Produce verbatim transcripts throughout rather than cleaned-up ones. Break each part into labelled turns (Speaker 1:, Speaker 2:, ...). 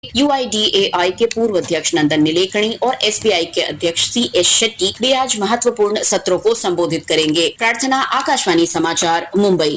Speaker 1: You I D A आई के पूर्व अध्यक्ष नंदन नीलेकणी और एस बी आई के अध्यक्ष सी एस शेट्टी भी आज महत्वपूर्ण सत्रों को संबोधित करेंगे। प्रार्थना, आकाशवाणी समाचार, मुंबई।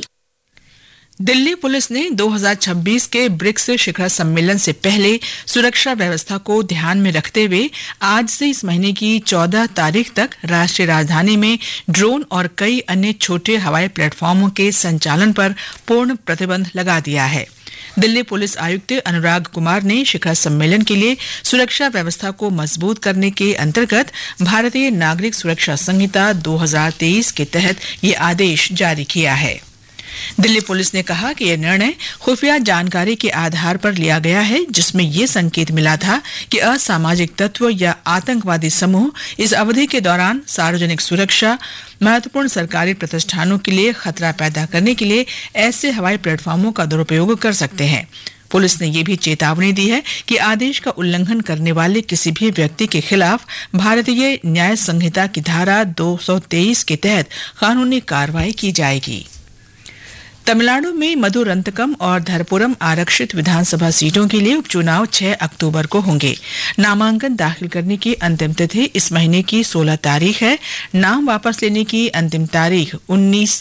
Speaker 2: दिल्ली पुलिस ने दो हज़ार छब्बीस के ब्रिक्स शिखर सम्मेलन से पहले सुरक्षा व्यवस्था को ध्यान में रखते हुए आज से इस महीने की चौदह तारीख तक राष्ट्रीय राजधानी में ड्रोन और कई अन्य छोटे हवाई प्लेटफॉर्मों के संचालन पर पूर्ण प्रतिबंध लगा दिया है। दिल्ली पुलिस आयुक्त अनुराग कुमार ने शिखर सम्मेलन के लिए सुरक्षा व्यवस्था को मजबूत करने के अंतर्गत भारतीय नागरिक सुरक्षा संहिता दो हज़ार तेईस के तहत ये आदेश जारी किया है। दिल्ली पुलिस ने कहा कि यह निर्णय खुफिया जानकारी के आधार पर लिया गया है, जिसमें ये संकेत मिला था कि असामाजिक तत्व या आतंकवादी समूह इस अवधि के दौरान सार्वजनिक सुरक्षा, महत्वपूर्ण सरकारी प्रतिष्ठानों के लिए खतरा पैदा करने के लिए ऐसे हवाई प्लेटफॉर्मों का दुरुपयोग कर सकते हैं। पुलिस ने यह भी चेतावनी दी है कि आदेश का उल्लंघन करने वाले किसी भी व्यक्ति के खिलाफ भारतीय न्याय संहिता की धारा दो सौ तेईस के तहत कानूनी कार्रवाई की जाएगी। तमिलनाडु में मधुरंतकम और धरपुरम आरक्षित विधानसभा सीटों के लिए उपचुनाव छह अक्टूबर को होंगे। नामांकन दाखिल करने की अंतिम तिथि इस महीने की सोलह तारीख है। नाम वापस लेने की अंतिम तारीख उन्नीस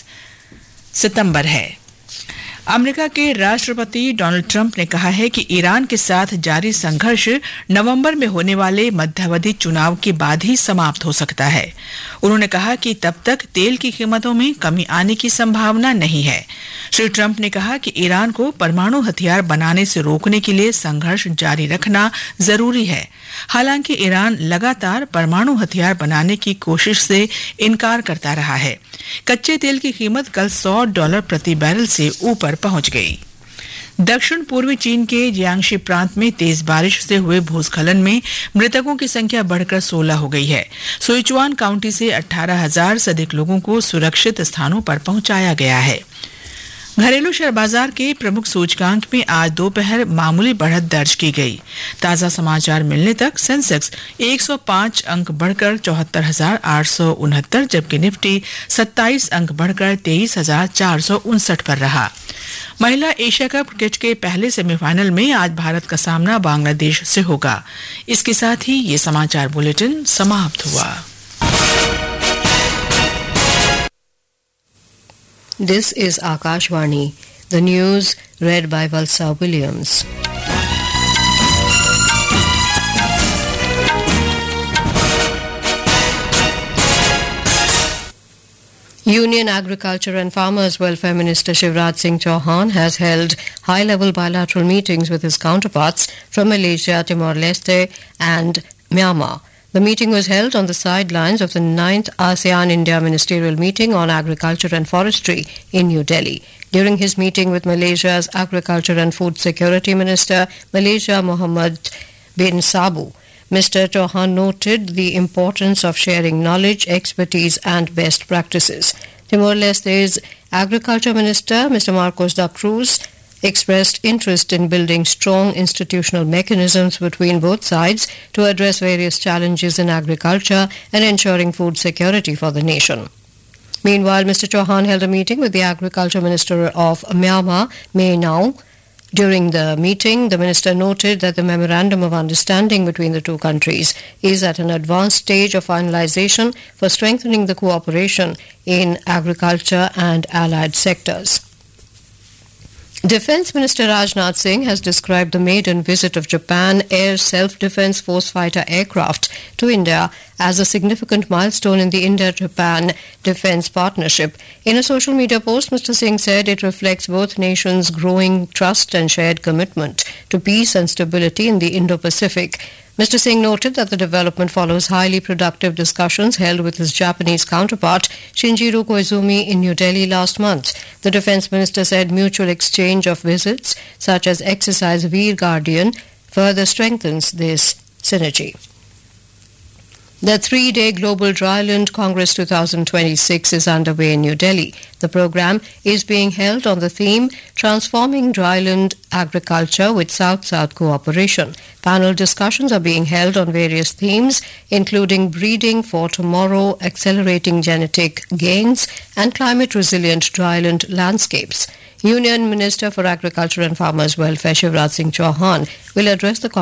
Speaker 2: सितंबर है। अमेरिका के राष्ट्रपति डोनाल्ड ट्रंप ने कहा है कि ईरान के साथ जारी संघर्ष नवंबर में होने वाले मध्यावधि चुनाव के बाद ही समाप्त हो सकता है। उन्होंने कहा कि तब तक तेल की कीमतों में कमी आने की संभावना नहीं है। श्री ट्रंप ने कहा कि ईरान को परमाणु हथियार बनाने से रोकने के लिए संघर्ष जारी रखना जरूरी है। हालांकि ईरान लगातार परमाणु हथियार बनाने की कोशिश से इनकार करता रहा है। कच्चे तेल की कीमत कल सौ डॉलर प्रति बैरल से ऊपर पहुंच गई। दक्षिण पूर्वी चीन के जियांगशी प्रांत में तेज बारिश से हुए भूस्खलन में मृतकों की संख्या बढ़कर सोलह हो गई है। सिचुआन काउंटी से अठारह हजार से अधिक लोगों को सुरक्षित स्थानों पर पहुंचाया गया है। घरेलू शेयर बाजार के प्रमुख सूचकांक में आज दोपहर मामूली बढ़त दर्ज की गई। ताजा समाचार मिलने तक सेंसेक्स एक सौ पाँच अंक बढ़कर चौहत्तर हजार आठ सौ उनहत्तर, जबकि निफ्टी सत्ताईस अंक बढ़कर तेईस हजार चार सौ उनसठ पर रहा। महिला एशिया कप क्रिकेट के पहले सेमीफाइनल में आज भारत का सामना बांग्लादेश से होगा। इसके साथ ही ये समाचार बुलेटिन समाप्त हुआ।
Speaker 3: This is Akashvani. The news read by Valsa Williams. Union Agriculture and Farmers Welfare Minister Shivraj Singh Chauhan has held high-level bilateral meetings with his counterparts from Malaysia, Timor-Leste and Myanmar. The meeting was held on the sidelines of the ninth ASEAN-India Ministerial Meeting on Agriculture and Forestry in New Delhi. During his meeting with Malaysia's Agriculture and Food Security Minister, Malaysia Mohammed bin Sabu, Mister Chauhan noted the importance of sharing knowledge, expertise and best practices. Timor-Leste's Agriculture Minister, Mister Marcos da Cruz, expressed interest in building strong institutional mechanisms between both sides to address various challenges in agriculture and ensuring food security for the nation. Meanwhile, Mister Chauhan held a meeting with the Agriculture Minister of Myanmar, Mae Nau. During the meeting, the minister noted that the Memorandum of Understanding between the two countries is at an advanced stage of finalization for strengthening the cooperation in agriculture and allied sectors. Defence Minister Rajnath Singh has described the maiden visit of Japan Air Self-Defense Force fighter aircraft to India as a significant milestone in the India-Japan defence partnership. In a social media post, Mister Singh said it reflects both nations' growing trust and shared commitment to peace and stability in the Indo-Pacific. Mister Singh noted that the development follows highly productive discussions held with his Japanese counterpart Shinjiro Koizumi in New Delhi last month. The defence minister said mutual exchange of visits, such as exercise Veer Guardian, further strengthens this synergy. The three-day Global Dryland Congress twenty twenty-six is underway in New Delhi. The program is being held on the theme Transforming Dryland Agriculture with South-South Cooperation. Panel discussions are being held on various themes, including breeding for tomorrow, accelerating genetic gains, and climate-resilient dryland landscapes. Union Minister for Agriculture and Farmers Welfare Shivraj Singh Chauhan will address the